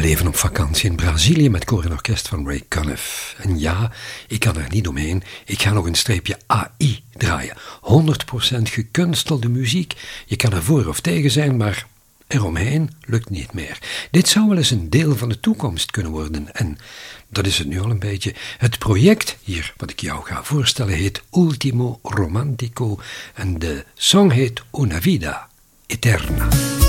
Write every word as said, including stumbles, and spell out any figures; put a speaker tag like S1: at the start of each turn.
S1: even op vakantie in Brazilië met koor en orkest van Ray Conniff. En ja, ik kan er niet omheen. Ik ga nog een streepje A I draaien. honderd procent gekunstelde muziek. Je kan er voor of tegen zijn, maar eromheen lukt niet meer. Dit zou wel eens een deel van de toekomst kunnen worden. En dat is het nu al een beetje. Het project hier, wat ik jou ga voorstellen, heet Ultimo Romantico. En de song heet Una Vida Eterna.